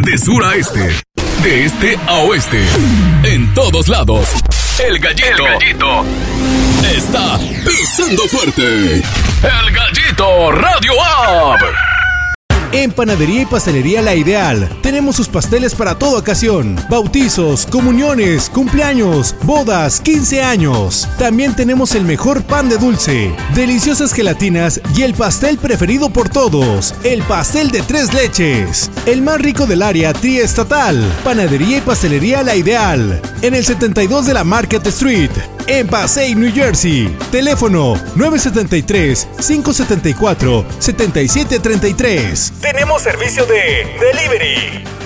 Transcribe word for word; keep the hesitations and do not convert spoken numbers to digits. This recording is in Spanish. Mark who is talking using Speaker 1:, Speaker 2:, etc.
Speaker 1: De sur a este, de este a oeste, en todos lados. El Gallito, El Gallito está pisando fuerte. El Gallito Radio App.
Speaker 2: En Panadería y Pastelería La Ideal tenemos sus pasteles para toda ocasión: bautizos, comuniones, cumpleaños, bodas, quince años. También tenemos el mejor pan de dulce, deliciosas gelatinas y el pastel preferido por todos, el pastel de tres leches, el más rico del área triestatal. Panadería y Pastelería La Ideal, en el setenta y dos de la Market Street, en Passaic, New Jersey. Teléfono nueve siete tres, cinco siete cuatro, siete siete tres tres. Tenemos servicio de delivery.